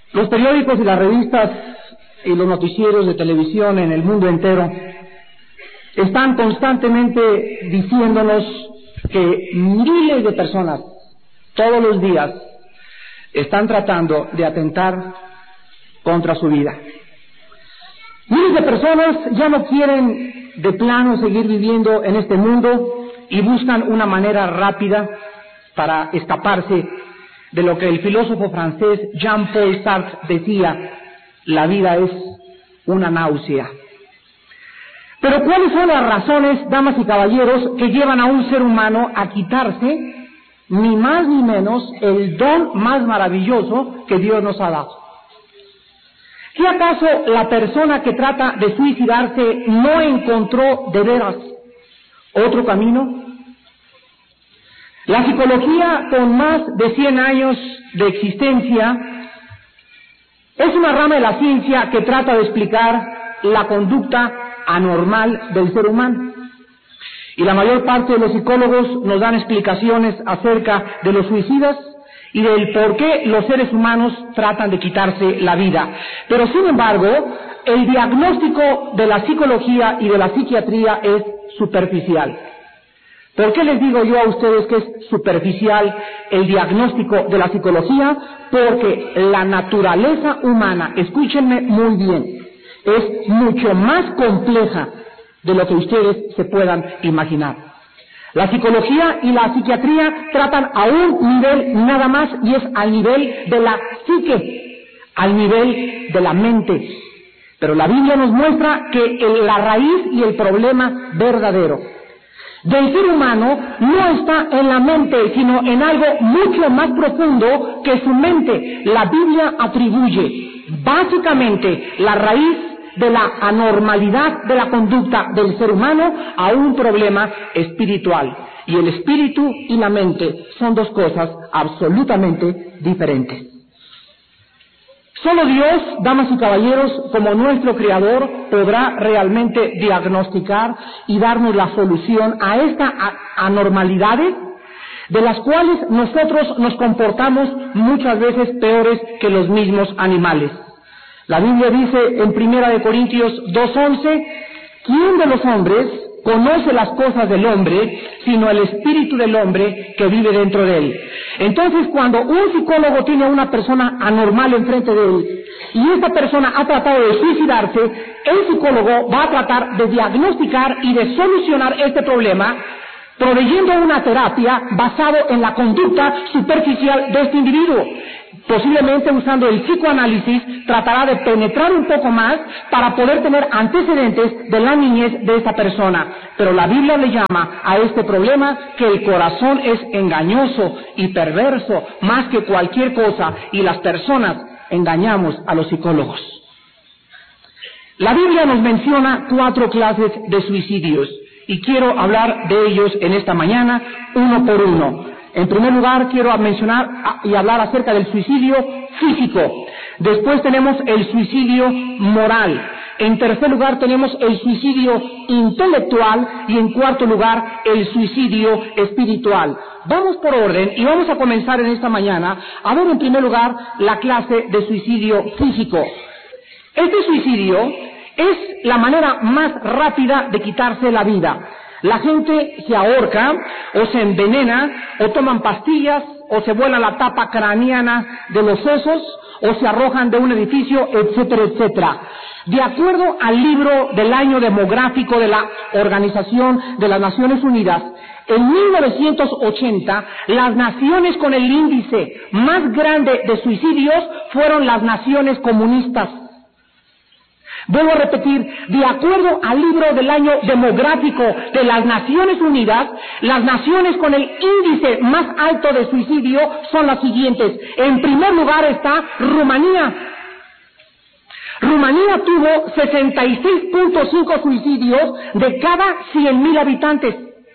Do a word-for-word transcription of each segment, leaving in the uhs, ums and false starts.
Los periódicos y las revistas y los noticieros de televisión en el mundo entero están constantemente diciéndonos que miles de personas todos los días están tratando de atentar contra su vida. Miles de personas ya no quieren de plano seguir viviendo en este mundo y buscan una manera rápida para escaparse de lo que el filósofo francés Jean-Paul Sartre decía: la vida es una náusea. Pero ¿cuáles son las razones, damas y caballeros, que llevan a un ser humano a quitarse, ni más ni menos, el don más maravilloso que Dios nos ha dado? ¿Qué acaso la persona que trata de suicidarse no encontró de veras otro camino? La psicología, con más de cien años de existencia, es una rama de la ciencia que trata de explicar la conducta anormal del ser humano. Y la mayor parte de los psicólogos nos dan explicaciones acerca de los suicidas y del por qué los seres humanos tratan de quitarse la vida. Pero sin embargo, el diagnóstico de la psicología y de la psiquiatría es superficial. ¿Por qué les digo yo a ustedes que es superficial el diagnóstico de la psicología? Porque la naturaleza humana, escúchenme muy bien, es mucho más compleja de lo que ustedes se puedan imaginar. La psicología y la psiquiatría tratan a un nivel nada más, y es al nivel de la psique, al nivel de la mente. Pero la Biblia nos muestra que el, la raíz y el problema verdadero del ser humano no está en la mente, sino en algo mucho más profundo que su mente. La Biblia atribuye básicamente la raíz de la anormalidad de la conducta del ser humano a un problema espiritual. Y el espíritu y la mente son dos cosas absolutamente diferentes. Solo Dios, damas y caballeros, como nuestro Creador, podrá realmente diagnosticar y darnos la solución a estas anormalidades de las cuales nosotros nos comportamos muchas veces peores que los mismos animales. La Biblia dice en Primera de Corintios dos once, ¿quién de los hombres conoce las cosas del hombre, sino el espíritu del hombre que vive dentro de él? Entonces, cuando un psicólogo tiene a una persona anormal enfrente de él, y esta persona ha tratado de suicidarse, el psicólogo va a tratar de diagnosticar y de solucionar este problema, proveyendo una terapia basada en la conducta superficial de este individuo. Posiblemente usando el psicoanálisis tratará de penetrar un poco más para poder tener antecedentes de la niñez de esta persona. Pero la Biblia le llama a este problema que el corazón es engañoso y perverso más que cualquier cosa, y las personas engañamos a los psicólogos. La Biblia nos menciona cuatro clases de suicidios y quiero hablar de ellos en esta mañana, uno por uno. En primer lugar, quiero mencionar y hablar acerca del suicidio físico. Después tenemos el suicidio moral. En tercer lugar, tenemos el suicidio intelectual. Y en cuarto lugar, el suicidio espiritual. Vamos por orden y vamos a comenzar en esta mañana a ver en primer lugar la clase de suicidio físico. Este suicidio es la manera más rápida de quitarse la vida. La gente se ahorca, o se envenena, o toman pastillas, o se vuelan la tapa craneana de los sesos, o se arrojan de un edificio, etcétera, etcétera. De acuerdo al libro del año demográfico de la Organización de las Naciones Unidas, en mil novecientos ochenta, las naciones con el índice más grande de suicidios fueron las naciones comunistas. Vuelvo a repetir, de acuerdo al libro del año demográfico de las Naciones Unidas, las naciones con el índice más alto de suicidio son las siguientes. En primer lugar está Rumanía. Rumanía tuvo sesenta y seis punto cinco suicidios de cada cien mil habitantes.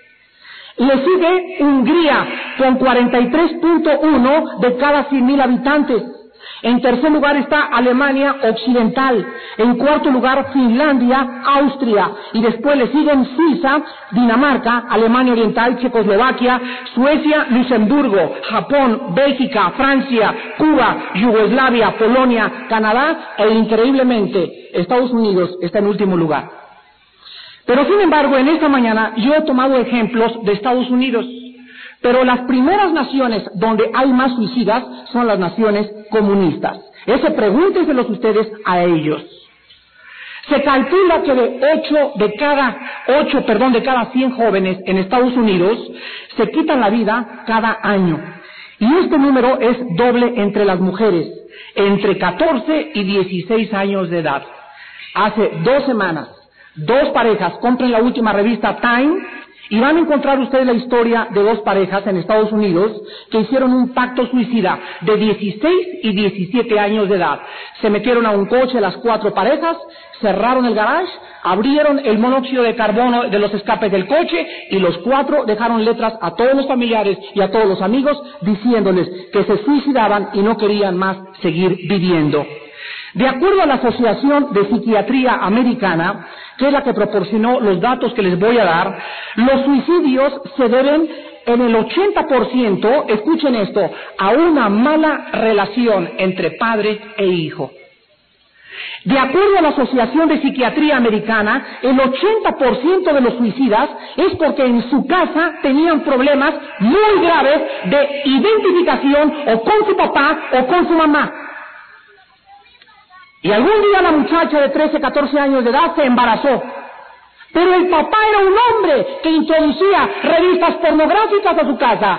Le sigue Hungría con cuarenta y tres punto uno de cada cien mil habitantes. En tercer lugar está Alemania Occidental. En cuarto lugar, Finlandia, Austria. Y después le siguen Suiza, Dinamarca, Alemania Oriental, Checoslovaquia, Suecia, Luxemburgo, Japón, Bélgica, Francia, Cuba, Yugoslavia, Polonia, Canadá e increíblemente Estados Unidos está en último lugar. Pero sin embargo, en esta mañana yo he tomado ejemplos de Estados Unidos. Pero las primeras naciones donde hay más suicidas son las naciones comunistas. Ese pregúntenselos ustedes a ellos. Se calcula que de ocho de cada ocho, perdón, de cada cien jóvenes en Estados Unidos se quitan la vida cada año. Y este número es doble entre las mujeres, entre catorce y dieciséis años de edad. Hace dos semanas, dos parejas, compren la última revista Time, y van a encontrar ustedes la historia de dos parejas en Estados Unidos que hicieron un pacto suicida de dieciséis y diecisiete años de edad. Se metieron a un coche las cuatro parejas, cerraron el garage, abrieron el monóxido de carbono de los escapes del coche y los cuatro dejaron letras a todos los familiares y a todos los amigos diciéndoles que se suicidaban y no querían más seguir viviendo. De acuerdo a la Asociación de Psiquiatría Americana, que es la que proporcionó los datos que les voy a dar, los suicidios se deben en el ochenta por ciento, escuchen esto, a una mala relación entre padre e hijo. De acuerdo a la Asociación de Psiquiatría Americana, el ochenta por ciento de los suicidas es porque en su casa tenían problemas muy graves de identificación o con su papá o con su mamá. Y algún día la muchacha de trece, catorce años de edad se embarazó. Pero el papá era un hombre que introducía revistas pornográficas a su casa.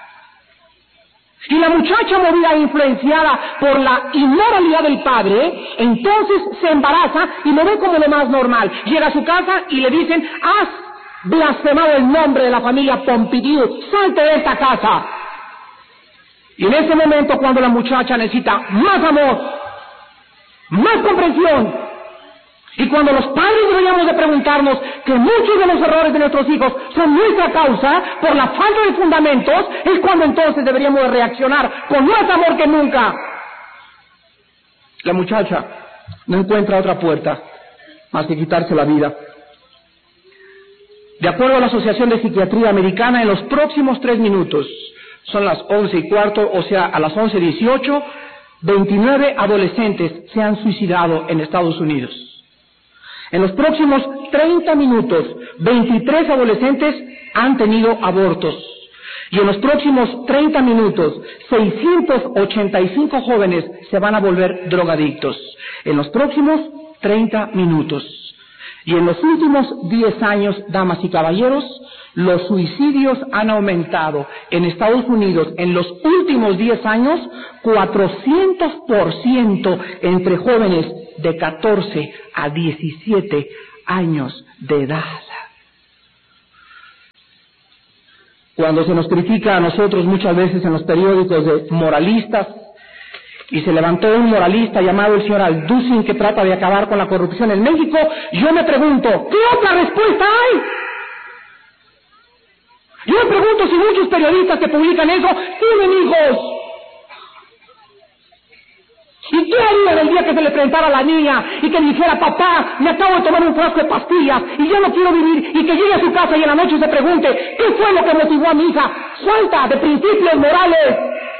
Y la muchacha movida e influenciada por la inmoralidad del padre, entonces se embaraza y lo ve como lo más normal. Llega a su casa y le dicen, has blasfemado el nombre de la familia Pompidou, salte de esta casa. Y en ese momento cuando la muchacha necesita más amor, más comprensión, y cuando los padres deberíamos de preguntarnos que muchos de los errores de nuestros hijos son nuestra causa por la falta de fundamentos, es cuando entonces deberíamos de reaccionar con más amor que nunca. La muchacha no encuentra otra puerta más que quitarse la vida. De acuerdo a la Asociación de Psiquiatría Americana, en los próximos tres minutos, son las once y cuarto, o sea, a las once dieciocho, veintinueve adolescentes se han suicidado en Estados Unidos. En los próximos treinta minutos, veintitrés adolescentes han tenido abortos. Y en los próximos treinta minutos, seiscientos ochenta y cinco jóvenes se van a volver drogadictos. En los próximos treinta minutos. Y en los últimos diez años, damas y caballeros, los suicidios han aumentado en Estados Unidos en los últimos diez años cuatrocientos por ciento entre jóvenes de catorce a diecisiete años de edad. Cuando se nos critica a nosotros muchas veces en los periódicos de moralistas, y se levantó un moralista llamado el señor Alducin que trata de acabar con la corrupción en México, yo me pregunto, ¿qué otra respuesta hay? Yo me pregunto si muchos periodistas que publican eso tienen hijos. ¿Y qué harían el día que se le presentara a la niña y que le dijera, papá, me acabo de tomar un frasco de pastillas y ya no quiero vivir, y que llegue a su casa y en la noche se pregunte, ¿qué fue lo que motivó a mi hija? Falta de principios morales.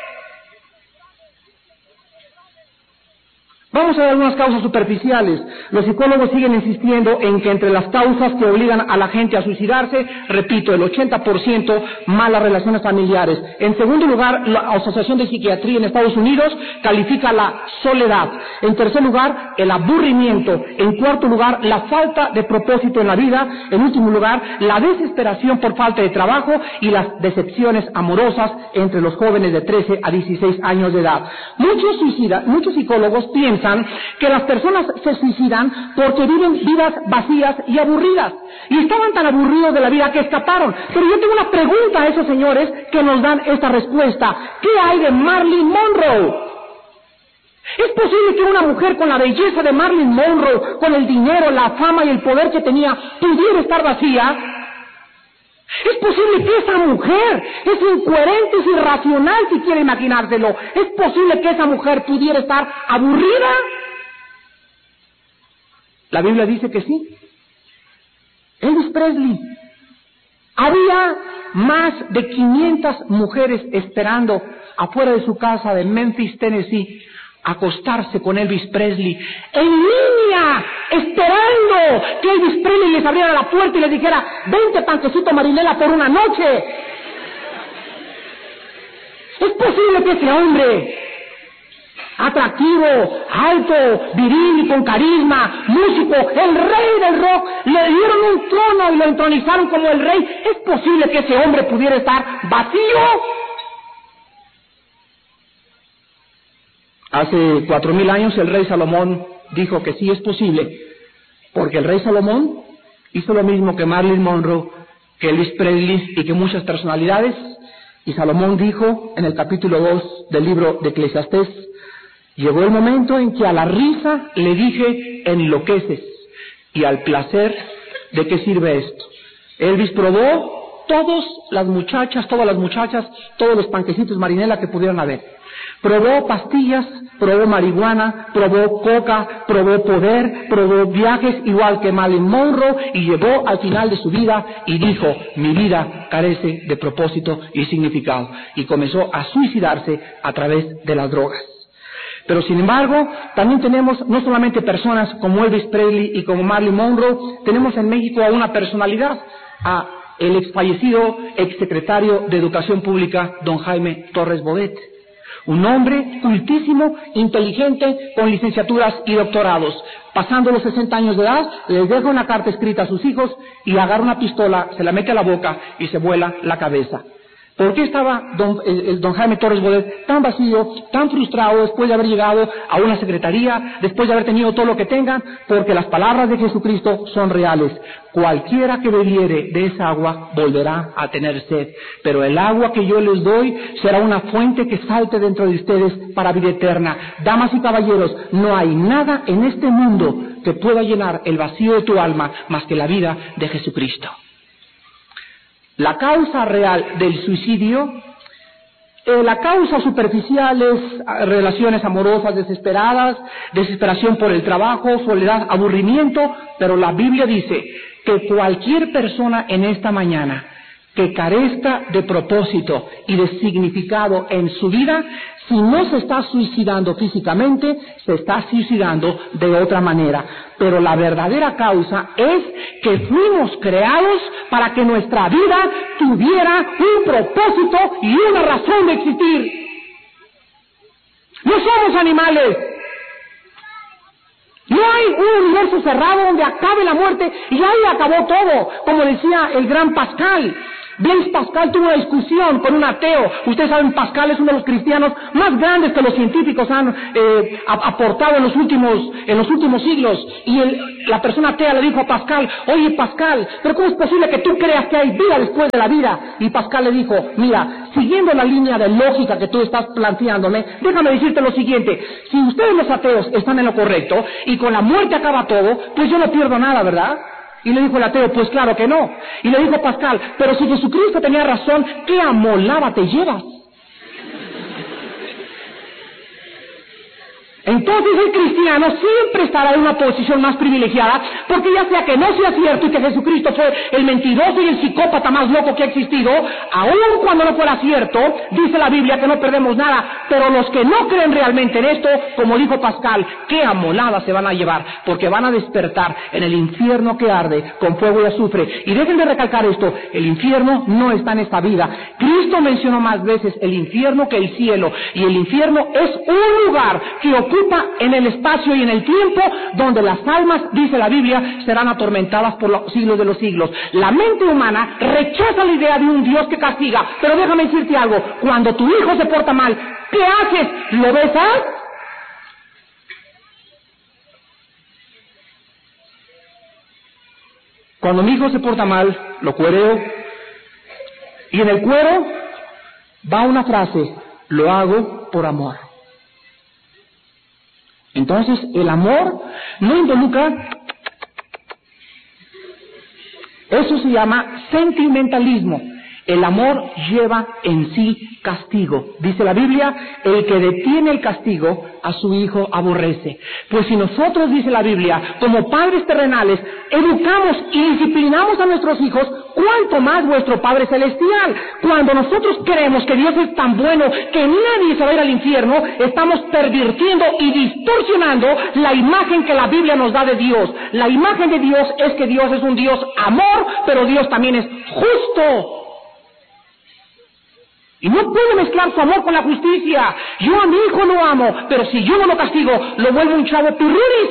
Vamos a ver algunas causas superficiales. Los psicólogos siguen insistiendo en que entre las causas que obligan a la gente a suicidarse, repito, el ochenta por ciento, malas relaciones familiares. En segundo lugar, la Asociación de Psiquiatría en Estados Unidos califica la soledad. En tercer lugar, el aburrimiento. En cuarto lugar, la falta de propósito en la vida. En último lugar, la desesperación por falta de trabajo y las decepciones amorosas entre los jóvenes de trece a dieciséis años de edad. Muchos suicidas, muchos psicólogos piensan que las personas se suicidan porque viven vidas vacías y aburridas. Y estaban tan aburridos de la vida que escaparon. Pero yo tengo una pregunta a esos señores que nos dan esta respuesta. ¿Qué hay de Marilyn Monroe? ¿Es posible que una mujer con la belleza de Marilyn Monroe, con el dinero, la fama y el poder que tenía, pudiera estar vacía? Es posible que esa mujer, es incoherente, es irracional si quiere imaginárselo, es posible que esa mujer pudiera estar aburrida. La Biblia dice que sí. Elvis Presley. Había más de quinientas mujeres esperando afuera de su casa de Memphis, Tennessee, acostarse con Elvis Presley, en línea, esperando que Elvis Presley les abriera la puerta y les dijera: vente, panquecito Marinela, por una noche. Es posible que ese hombre, atractivo, alto, viril y con carisma, músico, el rey del rock, le dieron un trono y lo entronizaron como el rey. Es posible que ese hombre pudiera estar vacío. Hace cuatro mil años el rey Salomón dijo que sí es posible, porque el rey Salomón hizo lo mismo que Marilyn Monroe, que Elvis Presley y que muchas personalidades. Y Salomón dijo en el capítulo dos del libro de Eclesiastés: llegó el momento en que a la risa le dije, enloqueces, y al placer, ¿de qué sirve esto? Elvis probó todas las muchachas, todas las muchachas, todos los panquecitos Marinela que pudieran haber. Probó pastillas, probó marihuana, probó coca, probó poder, probó viajes igual que Marilyn Monroe, y llegó al final de su vida y dijo: mi vida carece de propósito y significado, y comenzó a suicidarse a través de las drogas. Pero sin embargo, también tenemos no solamente personas como Elvis Presley y como Marilyn Monroe, tenemos en México a una personalidad, a el exfallecido exsecretario de Educación Pública, don Jaime Torres Bodet. Un hombre cultísimo, inteligente, con licenciaturas y doctorados. Pasando los sesenta años de edad, les deja una carta escrita a sus hijos y agarra una pistola, se la mete a la boca y se vuela la cabeza. ¿Por qué estaba don, el, el don Jaime Torres Bodet tan vacío, tan frustrado después de haber llegado a una secretaría, después de haber tenido todo lo que tengan? Porque las palabras de Jesucristo son reales. Cualquiera que bebiere de esa agua volverá a tener sed, pero el agua que yo les doy será una fuente que salte dentro de ustedes para vida eterna. Damas y caballeros, no hay nada en este mundo que pueda llenar el vacío de tu alma más que la vida de Jesucristo. La causa real del suicidio, eh, la causa superficial es relaciones amorosas desesperadas, desesperación por el trabajo, soledad, aburrimiento, pero la Biblia dice que cualquier persona en esta mañana que carezca de propósito y de significado en su vida, si no se está suicidando físicamente, se está suicidando de otra manera. Pero la verdadera causa es que fuimos creados para que nuestra vida tuviera un propósito y una razón de existir. No somos animales. No hay un universo cerrado donde acabe la muerte y ahí acabó todo, como decía el gran Pascal. Blaise Pascal tuvo una discusión con un ateo. Ustedes saben, Pascal es uno de los cristianos más grandes que los científicos han eh, aportado en los últimos en los últimos siglos. Y el, la persona atea le dijo a Pascal: oye, Pascal, ¿pero cómo es posible que tú creas que hay vida después de la vida? Y Pascal le dijo: mira, siguiendo la línea de lógica que tú estás planteándome, déjame decirte lo siguiente: si ustedes los ateos están en lo correcto y con la muerte acaba todo, pues yo no pierdo nada, ¿verdad? Y le dijo el ateo: pues claro que no. Y le dijo Pascal: pero si Jesucristo tenía razón, ¿qué amolada te llevas? Entonces el cristiano siempre estará en una posición más privilegiada, porque ya sea que no sea cierto y que Jesucristo fue el mentiroso y el psicópata más loco que ha existido, aun cuando no fuera cierto, dice la Biblia que no perdemos nada. Pero los que no creen realmente en esto, como dijo Pascal, qué amolada se van a llevar, porque van a despertar en el infierno que arde con fuego y azufre. Y dejen de recalcar esto: el infierno no está en esta vida. Cristo mencionó más veces el infierno que el cielo, y el infierno es un lugar que ocupa en el espacio y en el tiempo, donde las almas, dice la Biblia, serán atormentadas por los siglos de los siglos. La mente humana rechaza la idea de un Dios que castiga, pero déjame decirte algo: cuando tu hijo se porta mal, ¿qué haces? ¿Lo besas? Cuando mi hijo se porta mal, lo cuereo, y en el cuero va una frase: lo hago por amor. Entonces, el amor no involucra Eso se llama sentimentalismo. El amor lleva en sí castigo. Dice la Biblia, el que detiene el castigo a su hijo aborrece. Pues si nosotros, dice la Biblia, como padres terrenales, educamos y disciplinamos a nuestros hijos, ¿cuánto más vuestro Padre Celestial? Cuando nosotros creemos que Dios es tan bueno que nadie se va a ir al infierno, estamos pervirtiendo y distorsionando la imagen que la Biblia nos da de Dios. La imagen de Dios es que Dios es un Dios amor, pero Dios también es justo. Y no puedo mezclar su amor con la justicia. Yo a mi hijo lo amo, pero si yo no lo castigo, lo vuelvo un chavo pirruris.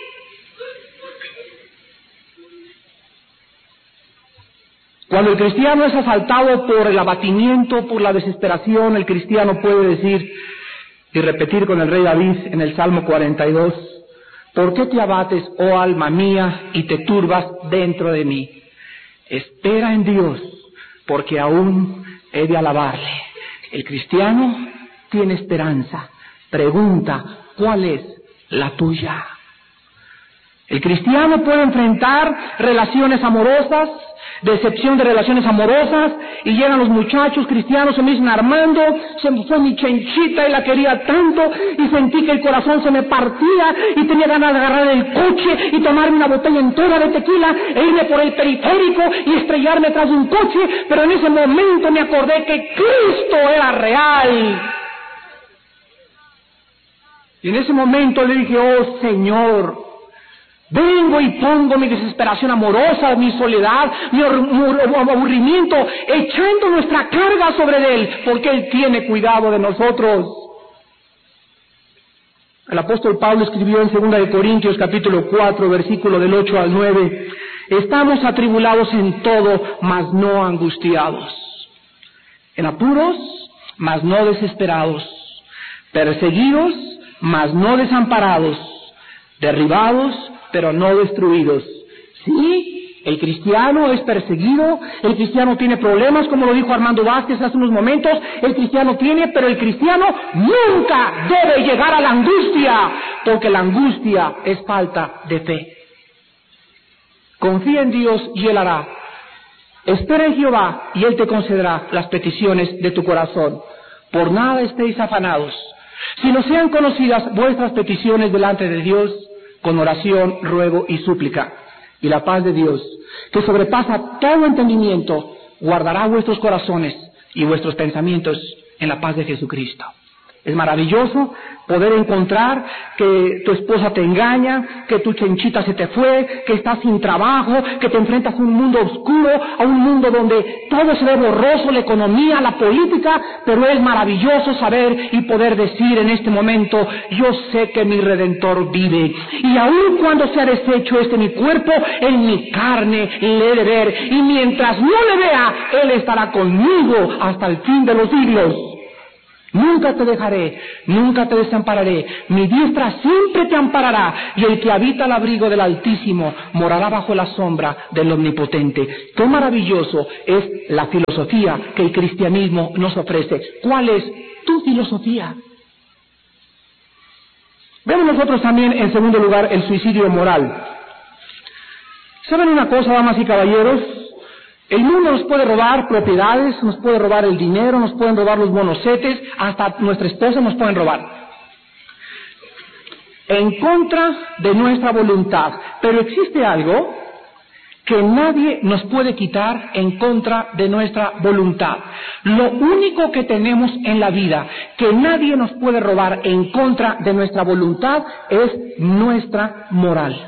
Cuando el cristiano es asaltado por el abatimiento, por la desesperación, el cristiano puede decir y repetir con el rey David en el Salmo cuarenta y dos, ¿por qué te abates, oh alma mía, y te turbas dentro de mí? Espera en Dios, porque aún he de alabarle. El cristiano tiene esperanza. Pregunta, ¿cuál es la tuya? El cristiano puede enfrentar relaciones amorosas, decepción de relaciones amorosas, y llegan los muchachos cristianos, se me dicen, Armando, se me fue mi chenchita y la quería tanto, y sentí que el corazón se me partía, y tenía ganas de agarrar el coche y tomarme una botella entera de tequila, e irme por el periférico y estrellarme tras un coche, pero en ese momento me acordé que Cristo era real. Y en ese momento le dije, oh Señor, vengo y pongo mi desesperación amorosa, mi soledad, mi aburrimiento, echando nuestra carga sobre Él, porque Él tiene cuidado de nosotros. El apóstol Pablo escribió en segunda de Corintios capítulo cuatro, versículo del ocho al nueve, estamos atribulados en todo, mas no angustiados, en apuros, mas no desesperados, perseguidos, mas no desamparados, derribados, pero no destruidos. Sí, el cristiano es perseguido, el cristiano tiene problemas, como lo dijo Armando Vázquez hace unos momentos, el cristiano tiene, pero el cristiano nunca debe llegar a la angustia, porque la angustia es falta de fe. Confía en Dios y Él hará. Espera en Jehová y Él te concederá las peticiones de tu corazón. Por nada estéis afanados, sino sean conocidas vuestras peticiones delante de Dios, con oración, ruego y súplica. Y la paz de Dios, que sobrepasa todo entendimiento, guardará vuestros corazones y vuestros pensamientos en la paz de Jesucristo. Es maravilloso poder encontrar que tu esposa te engaña, que tu chenchita se te fue, que estás sin trabajo, que te enfrentas a un mundo oscuro, a un mundo donde todo se ve borroso, la economía, la política, pero es maravilloso saber y poder decir en este momento, yo sé que mi Redentor vive, y aun cuando se ha deshecho este mi cuerpo, en mi carne le he de ver, y mientras no le vea, Él estará conmigo hasta el fin de los siglos. Nunca te dejaré, nunca te desampararé, mi diestra siempre te amparará, y el que habita al abrigo del Altísimo morará bajo la sombra del Omnipotente. Qué maravilloso es la filosofía que el cristianismo nos ofrece. ¿Cuál es tu filosofía? Vemos nosotros también, en segundo lugar, el suicidio moral. ¿Saben una cosa, damas y caballeros? El mundo nos puede robar propiedades, nos puede robar el dinero, nos pueden robar los monocetes, hasta nuestra esposa nos pueden robar. En contra de nuestra voluntad. Pero existe algo que nadie nos puede quitar en contra de nuestra voluntad. Lo único que tenemos en la vida que nadie nos puede robar en contra de nuestra voluntad es nuestra moral.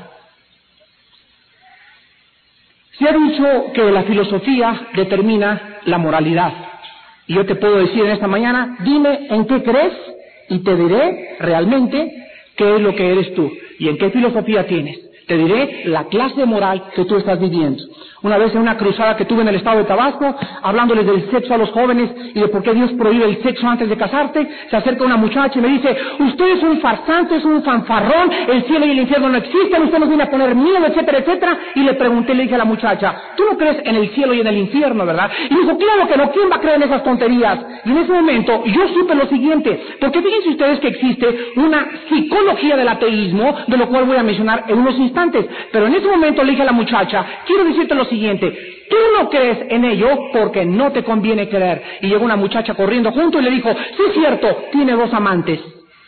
Se ha dicho que la filosofía determina la moralidad. Y yo te puedo decir en esta mañana, dime en qué crees y te diré realmente qué es lo que eres tú y en qué filosofía tienes. Te diré la clase moral que tú estás viviendo. Una vez en una cruzada que tuve en el estado de Tabasco, hablándoles del sexo a los jóvenes y de por qué Dios prohíbe el sexo antes de casarte, se acerca una muchacha y me dice, usted es un farsante, es un fanfarrón, el cielo y el infierno no existen, usted nos viene a poner miedo, etcétera, etcétera. Y le pregunté, le dije a la muchacha, tú no crees en el cielo y en el infierno, ¿verdad? Y dijo, claro que no, ¿quién va a creer en esas tonterías? Y en ese momento yo supe lo siguiente, porque fíjense ustedes que existe una psicología del ateísmo, de lo cual voy a mencionar en unos instantes. Pero en ese momento le dije a la muchacha, quiero decirte lo siguiente: tú no crees en ello porque no te conviene creer. Y llegó una muchacha corriendo junto y le dijo: sí, es cierto, tiene dos amantes.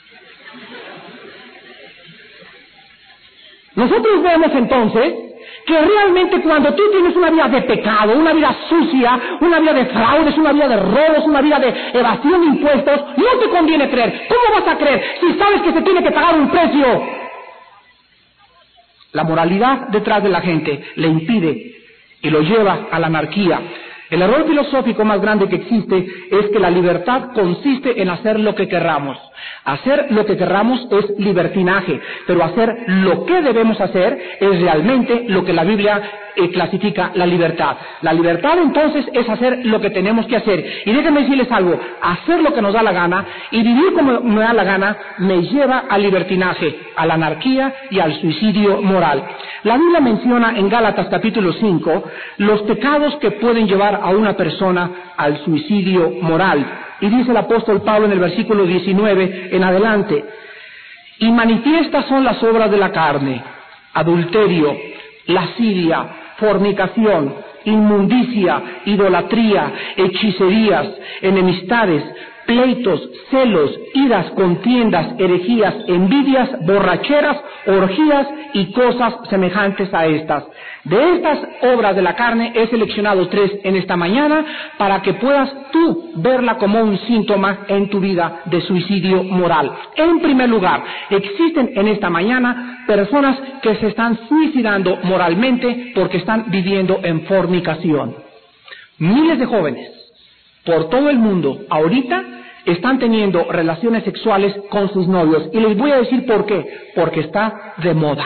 Nosotros vemos entonces que realmente cuando tú tienes una vida de pecado, una vida sucia, una vida de fraudes, una vida de robos, una vida de evasión de impuestos, no te conviene creer. ¿Cómo vas a creer si sabes que se tiene que pagar un precio? La moralidad detrás de la gente le impide y lo lleva a la anarquía. El error filosófico más grande que existe es que la libertad consiste en hacer lo que querramos. Hacer lo que querramos es libertinaje, pero hacer lo que debemos hacer es realmente lo que la Biblia eh, clasifica la libertad. La libertad entonces es hacer lo que tenemos que hacer. Y déjenme decirles algo: hacer lo que nos da la gana y vivir como me da la gana me lleva al libertinaje, a la anarquía y al suicidio moral. La Biblia menciona en Gálatas capítulo cinco los pecados que pueden llevar a una persona al suicidio moral. Y dice el apóstol Pablo en el versículo diecinueve en adelante: y manifiestas son las obras de la carne: adulterio, lascivia, fornicación, inmundicia, idolatría, hechicerías, enemistades, pleitos, celos, iras, contiendas, herejías, envidias, borracheras, orgías y cosas semejantes a estas. De estas obras de la carne he seleccionado tres en esta mañana para que puedas tú verla como un síntoma en tu vida de suicidio moral. En primer lugar, existen en esta mañana personas que se están suicidando moralmente porque están viviendo en fornicación. Miles de jóvenes por todo el mundo ahorita están teniendo relaciones sexuales con sus novios. Y les voy a decir por qué. Porque está de moda.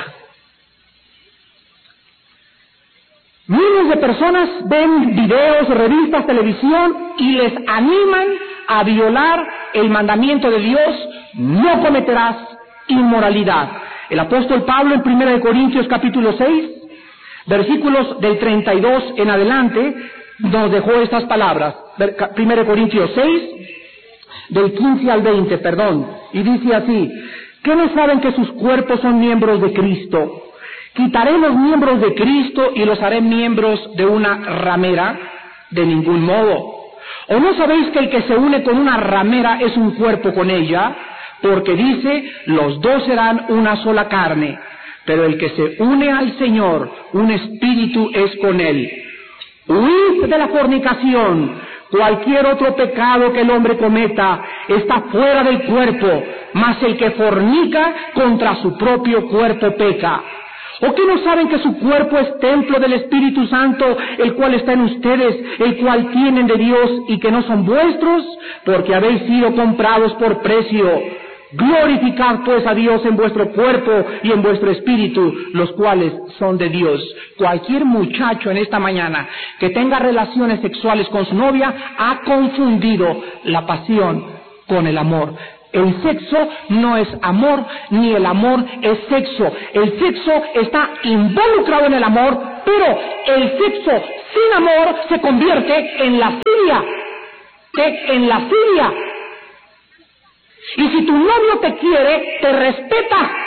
Miles de personas ven videos, revistas, televisión y les animan a violar el mandamiento de Dios: no cometerás inmoralidad. El apóstol Pablo en primera de Corintios capítulo seis, versículos del treinta y dos en adelante, nos dejó estas palabras. primera de Corintios seis, del quince al veinte, perdón, y dice así: ¿qué no saben que sus cuerpos son miembros de Cristo? ¿Quitaré los miembros de Cristo y los haré miembros de una ramera? De ningún modo. ¿O no sabéis que el que se une con una ramera es un cuerpo con ella? Porque dice: los dos serán una sola carne. Pero el que se une al Señor, un espíritu es con él. Huid de la fornicación. Cualquier otro pecado que el hombre cometa está fuera del cuerpo, mas el que fornica contra su propio cuerpo peca. ¿O qué no saben que su cuerpo es templo del Espíritu Santo, el cual está en ustedes, el cual tienen de Dios y que no son vuestros? Porque habéis sido comprados por precio. Glorificad pues a Dios en vuestro cuerpo y en vuestro espíritu, los cuales son de Dios. Cualquier muchacho en esta mañana que tenga relaciones sexuales con su novia ha confundido la pasión con el amor. El sexo no es amor, ni el amor es sexo. El sexo está involucrado en el amor, pero el sexo sin amor se convierte en lascivia. En lascivia. Y si tu novio te quiere, te respeta,